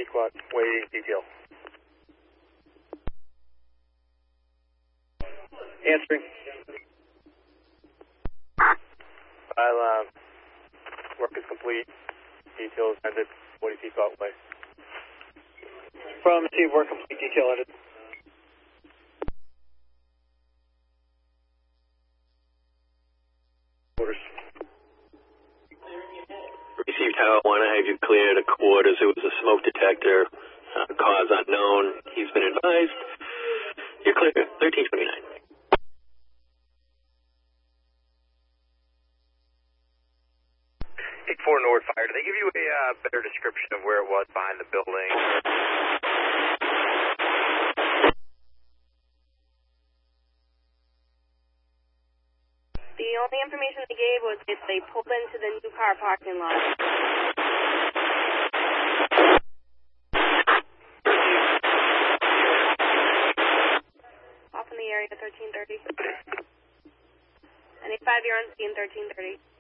squad, waiting detail. Answering. Work is complete. Detail is ended. 40 feet out away. From Steve, work complete. Detail ended. Orders. Received Tower 1, I have you clear to quarters. It was a smoke detector, cause unknown. He's been advised. You're clear, 1329. 8-4 North Fire, did they give you a better description of where it was behind the building? The only information they gave was if they pulled into the new car parking lot. Off in the area, 1330. And 85, you're on scene, 1330.